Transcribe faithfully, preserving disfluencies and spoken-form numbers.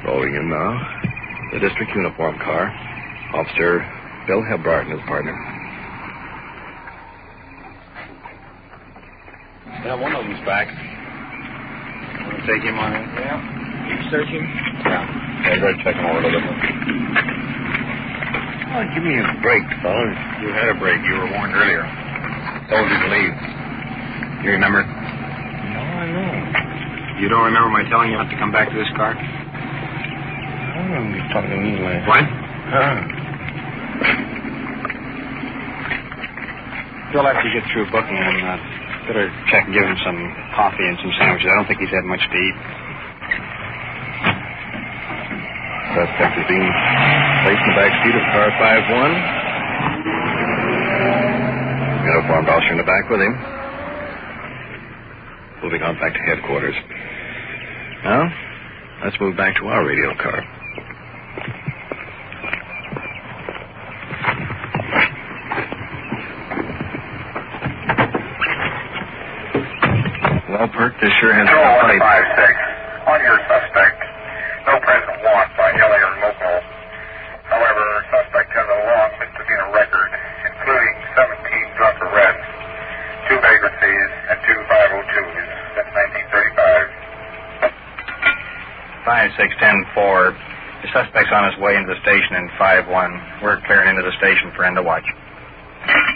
Rolling in now. The district uniform car. Officer Bill Hebbart and his partner. Yeah, one of them's back. Want to take him on in? Yeah. You searching? Yeah. Yeah, go ahead and check him over a little bit. Oh, give me a break, fellas. You had a break. You were warned earlier. Told you to leave. You remember? No, I know. You don't remember my telling you not to come back to this car? I don't remember you talking to me like What? Huh? Phil, after you get through booking him, uh, better check and give him some coffee and some sandwiches. I don't think he's had much to eat. Suspect is being placed in the back seat of car five one. Uniformed officer in the back with him. Moving on back to headquarters. Now, let's move back to our radio car. Well, Perk, this sure has been a fight. five six. On your suspect, no present warrant by L A or local. However, suspect has a long misdemeanor record, including seventeen drunk arrests, two vagrancies, and two five oh twos since nineteen thirty-five. five six ten four. The suspect's on his way into the station in five one. We're clearing into the station for end of watch.